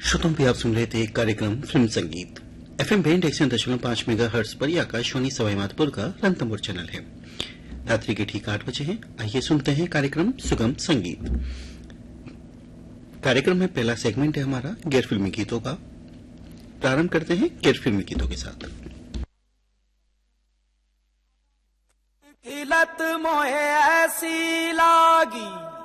श्रोताओं भी आप सुन रहे थे कार्यक्रम फिल्म संगीत FM बैंड 100.5 मेगाहर्ट्ज पर यह आकाशवाणी सवाई माधोपुर का रणथंभौर चैनल है। रात्रि के ठीक 8 बजे हैं। आइए सुनते हैं कार्यक्रम सुगम संगीत। कार्यक्रम में पहला सेगमेंट है हमारा गैर फिल्मी गीतों का। प्रारंभ करते हैं गैर फिल्मी गीतों के साथ। लत मोहे ऐसी लागी